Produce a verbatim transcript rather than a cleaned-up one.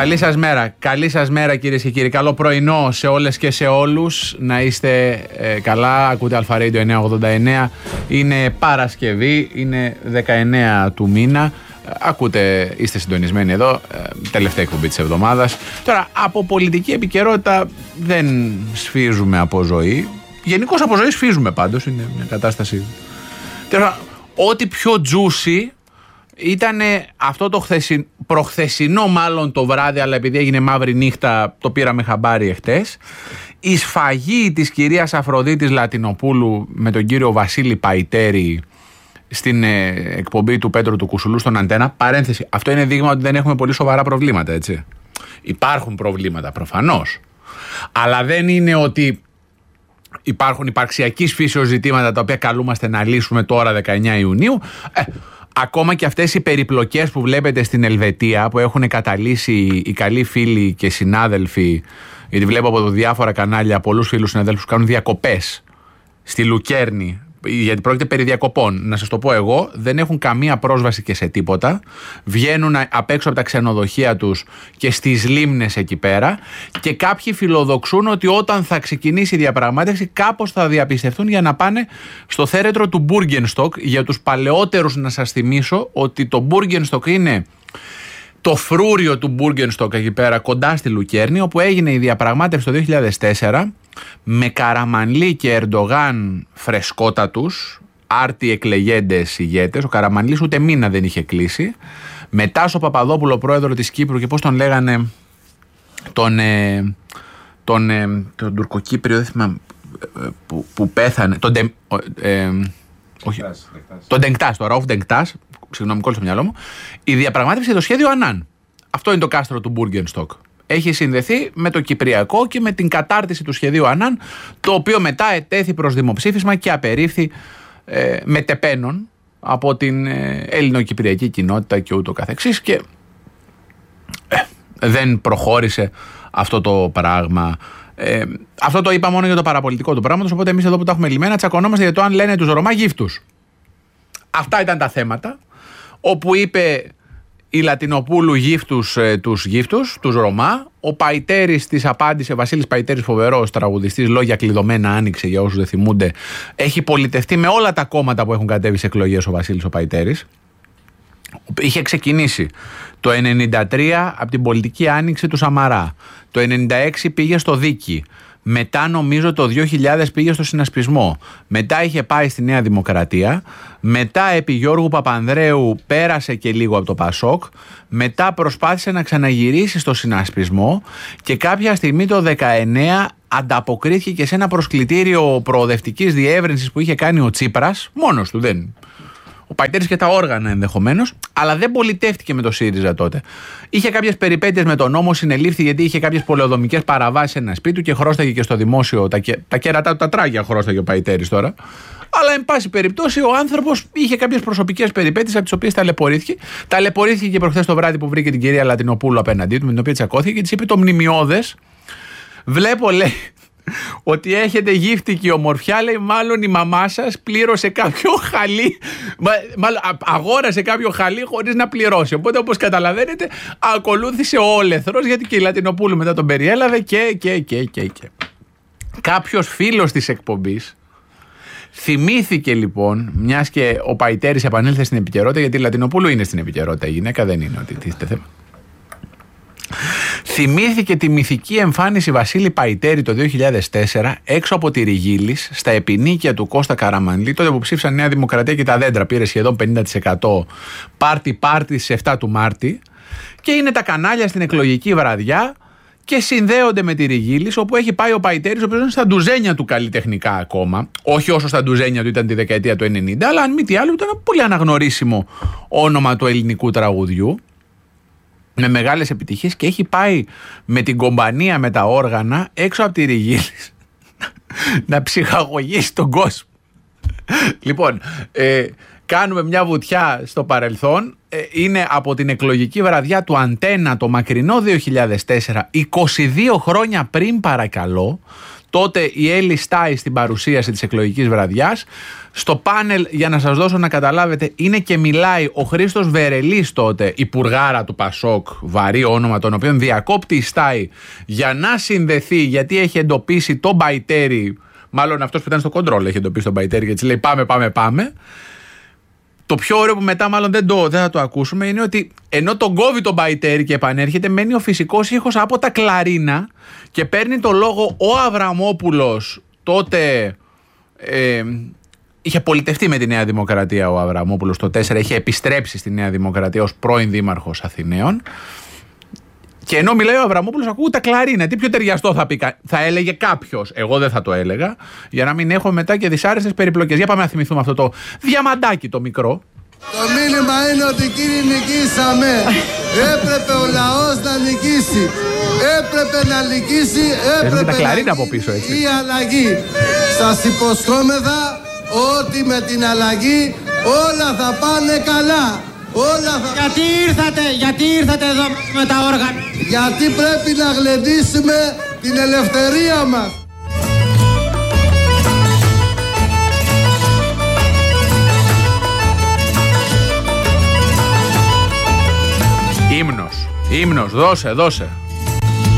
Καλή σας μέρα. Καλή σας μέρα, κυρίες και κύριοι. Καλό πρωινό σε όλες και σε όλους. Να είστε ε, καλά. Ακούτε Αλφα Radio εννιακόσια ογδόντα εννέα. Είναι Παρασκευή, είναι δεκαεννέα του μήνα. Ακούτε, είστε συντονισμένοι εδώ. Ε, τελευταία εκπομπή της εβδομάδας. Τώρα, από πολιτική επικαιρότητα δεν σφίζουμε από ζωή. Γενικώς από ζωή σφίζουμε πάντως. Είναι μια κατάσταση. Τώρα, ό,τι πιο juicy ήταν αυτό το χθεσι... προχθεσινό μάλλον το βράδυ, αλλά επειδή έγινε μαύρη νύχτα το πήραμε χαμπάρι εχθές, η σφαγή της κυρίας Αφροδίτης Λατινοπούλου με τον κύριο Βασίλη Παϊτέρη στην ε, εκπομπή του Πέτρου του Κουσουλού στον Αντένα. Παρένθεση, αυτό είναι δείγμα ότι δεν έχουμε πολύ σοβαρά προβλήματα, έτσι. Υπάρχουν προβλήματα προφανώς, αλλά δεν είναι ότι υπάρχουν υπαρξιακής φύσεως ζητήματα τα οποία καλούμαστε να λύσουμε τώρα δεκαεννέα Ιουνίου. Ε, Ακόμα και αυτές οι περιπλοκές που βλέπετε στην Ελβετία, που έχουν καταλύσει οι καλοί φίλοι και συνάδελφοι, γιατί βλέπω από διάφορα κανάλια πολλούς φίλους συναδέλφους που κάνουν διακοπές στη Λουκέρνη, γιατί πρόκειται περί διακοπών. Να σας το πω εγώ, δεν έχουν καμία πρόσβαση και σε τίποτα. Βγαίνουν απ' έξω από τα ξενοδοχεία τους και στις λίμνες εκεί πέρα. Και κάποιοι φιλοδοξούν ότι όταν θα ξεκινήσει η διαπραγμάτευση, κάπως θα διαπιστευτούν για να πάνε στο θέρετρο του Μπούργενστοκ. Για τους παλαιότερους, να σας θυμίσω ότι το Μπούργενστοκ είναι το φρούριο του Μπούργενστοκ εκεί πέρα, κοντά στη Λουκέρνη, όπου έγινε η διαπραγμάτευση το δύο χιλιάδες τέσσερα με Καραμανλή και Ερντογάν φρεσκότατους, άρτιοι εκλεγέντες ηγέτες. Ο Καραμανλής ούτε μήνα δεν είχε κλείσει. Μετά στο Παπαδόπουλο, πρόεδρο της Κύπρου, και πώς τον λέγανε, τον, ε, τον, ε, τον Τουρκοκύπριο, δεν θυμάμαι, που, που πέθανε, τον, ε, όχι, τον Ντενκτάς, το Ραούφ Ντενκτάς, συγγνώμη, κόλλησε το μυαλό μου. Η διαπραγμάτευση για το σχέδιο Ανάν. Αυτό είναι το κάστρο του Μπούργενστοκ. Έχει συνδεθεί με το Κυπριακό και με την κατάρτιση του σχεδίου Ανάν, το οποίο μετά ετέθη προς δημοψήφισμα και απερίφθη ε, μετεπένων από την ε, ελληνοκυπριακή κοινότητα και ούτω καθεξής, και ε, δεν προχώρησε αυτό το πράγμα. Ε, αυτό το είπα μόνο για το παραπολιτικό του πράγματος, οπότε εμείς εδώ που τα έχουμε λυμμένα τσακωνόμαστε για το αν λένε τους Ρωμά γύφτους. Αυτά ήταν τα θέματα, όπου είπε η Λατινοπούλου γύφτους ε, τους γύφτους, τους Ρωμά. Ο Παϊτέρης της απάντησε, Βασίλης Παϊτέρης, φοβερός τραγουδιστής, λόγια κλειδωμένα άνοιξε για όσους δεν θυμούνται. Έχει πολιτευτεί με όλα τα κόμματα που έχουν κατέβει σε εκλογές ο Βασίλης ο Παϊτέρης. Είχε ξεκινήσει το ενενήντα τρία από την πολιτική άνοιξη του Σαμαρά. Το ενενήντα έξι πήγε στο Δίκη. Μετά νομίζω το δύο χιλιάδες πήγε στο συνασπισμό. Μετά είχε πάει στη Νέα Δημοκρατία. Μετά επί Γιώργου Παπανδρέου πέρασε και λίγο από το Πασόκ. Μετά προσπάθησε να ξαναγυρίσει στο συνασπισμό και κάποια στιγμή το δεκαεννέα ανταποκρίθηκε και σε ένα προσκλητήριο προοδευτικής διεύρυνσης που είχε κάνει ο Τσίπρας, μόνος του, δεν. Ο Παϊτέρης και τα όργανα ενδεχομένως, αλλά δεν πολιτεύτηκε με το ΣΥΡΙΖΑ τότε. Είχε κάποιες περιπέτειες με τον νόμο, συνελήφθη γιατί είχε κάποιες πολεοδομικές παραβάσεις σε ένα σπίτι του και χρώσταγε και στο δημόσιο τα, τα κέρατά του, τα τράγια χρώσταγε ο Παϊτέρης τώρα. Αλλά εν πάση περιπτώσει ο άνθρωπος είχε κάποιες προσωπικές περιπέτειες από τις οποίες ταλαιπωρήθηκε. Ταλαιπωρήθηκε και προχθές το βράδυ που βρήκε την κυρία Λατινοπούλου απέναντί του, με την οποία τσακώθηκε και της είπε το μνημειώδες. Βλέπω, λέει, ότι έχετε γύφτικη ομορφιά, λέει, μάλλον η μαμά σας πλήρωσε κάποιο χαλί, μάλλον αγόρασε κάποιο χαλί χωρίς να πληρώσει. Οπότε, όπως καταλαβαίνετε, ακολούθησε ο όλεθρος, γιατί και η Λατινοπούλου μετά τον περιέλαβε και, και, και, και, και. Κάποιος φίλος της εκπομπής θυμήθηκε λοιπόν, μιας και ο Παϊτέρης επανήλθε στην επικαιρότητα, γιατί η Λατινοπούλου είναι στην επικαιρότητα, η γυναίκα δεν είναι ότι τίθεται θέμα. Θυμήθηκε τη μυθική εμφάνιση Βασίλη Παϊτέρη το δύο χιλιάδες τέσσερα έξω από τη Ριγίλης, στα επινίκια του Κώστα Καραμανλή, τότε που ψήφισαν Νέα Δημοκρατία και τα δέντρα, πήρε σχεδόν πενήντα τοις εκατό πάρτι πάρτι στις εφτά του Μάρτη, και είναι τα κανάλια στην εκλογική βραδιά και συνδέονται με τη Ριγίλης, όπου έχει πάει ο Παϊτέρης, ο οποίος είναι στα ντουζένια του καλλιτεχνικά ακόμα, όχι όσο στα ντουζένια του ήταν τη δεκαετία του ενενήντα, αλλά αν μη τι άλλο ήταν ένα πολύ αναγνωρίσιμο όνομα του ελληνικού τραγουδιού, με μεγάλες επιτυχίες, και έχει πάει με την κομπανία, με τα όργανα έξω από τη Ριγίλης να ψυχαγωγήσει τον κόσμο. Λοιπόν, ε, κάνουμε μια βουτιά στο παρελθόν. Ε, είναι από την εκλογική βραδιά του Αντένα το μακρινό δύο χιλιάδες τέσσερα, είκοσι δύο χρόνια πριν, παρακαλώ, τότε η Έλλη Στάι στην παρουσίαση της εκλογικής βραδιάς. Στο πάνελ, για να σας δώσω να καταλάβετε, είναι και μιλάει ο Χρήστος Βερελής τότε, υπουργάρα του Πασόκ, βαρύ όνομα, τον οποίον διακόπτει η Στάι για να συνδεθεί, γιατί έχει εντοπίσει τον Μπαϊτέρη, μάλλον αυτός που ήταν στο κοντρόλ έχει εντοπίσει τον Μπαϊτέρη και έτσι λέει πάμε, πάμε, πάμε. Το πιο ωραίο που μετά μάλλον δεν, το, δεν θα το ακούσουμε είναι ότι ενώ τον κόβει τον Μπαϊτέρη και επανέρχεται, μένει ο φυσικός ήχος από τα κλαρίνα και παίρνει το λόγο ο Αβραμόπουλος, τότε ε, είχε πολιτευτεί με τη Νέα Δημοκρατία ο Αβραμόπουλος το τέσσερα, είχε επιστρέψει στη Νέα Δημοκρατία ως πρώην δήμαρχος Αθηναίων. Και ενώ μιλάει ο Αβραμόπουλος, ακούω τα κλαρίνα. Τι πιο ταιριαστό θα πει, θα έλεγε κάποιος. Εγώ δεν θα το έλεγα, για να μην έχω μετά και δυσάρεστες περιπλοκές. Για πάμε να θυμηθούμε αυτό το διαμαντάκι το μικρό. Το μήνυμα είναι ότι κύριοι νικήσαμε. Έπρεπε ο λαός να νικήσει. Έπρεπε να νικήσει. Έπρεπε τα κλαρίνα να από πίσω, έτσι. η αλλαγή. Σας υποσχόμεθα ότι με την αλλαγή όλα θα πάνε καλά. Όλα θα... Γιατί ήρθατε, γιατί ήρθατε εδώ με τα όργανα? Γιατί πρέπει να γλεντήσουμε την ελευθερία μας. Ύμνος, ύμνος, δώσε, δώσε.